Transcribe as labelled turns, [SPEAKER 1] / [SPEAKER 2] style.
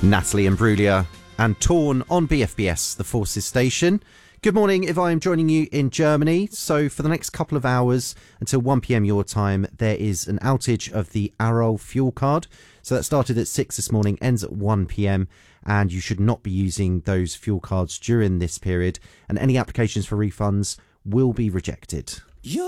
[SPEAKER 1] Natalie Imbruglia and Torn on BFBS, the Forces station. Good morning, if I am joining you in Germany. So for the next couple of hours until 1 p.m. your time, there is an outage of the Aral fuel card. So that started at 6 this morning, ends at 1 p.m. and you should not be using those fuel cards during this period. And any applications for refunds will be rejected.